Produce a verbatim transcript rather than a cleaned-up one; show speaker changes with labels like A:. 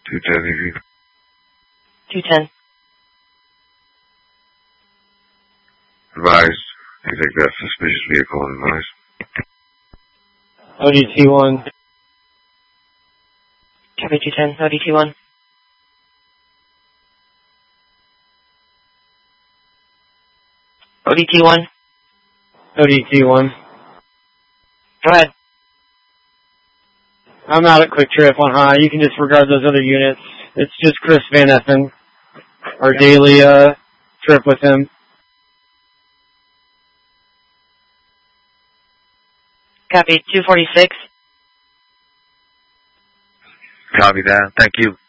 A: two ten E V.
B: two ten.
A: Advised. You think that suspicious vehicle advised?
C: O D T one.
B: Copy two ten, O D T one. O D T one.
C: O D T one.
B: Go ahead.
C: I'm out at Quick Trip on high. You can disregard those other units. It's just Chris Van Effen. Our daily uh, trip with him.
B: Copy two forty-six.
A: Copy that. Thank you.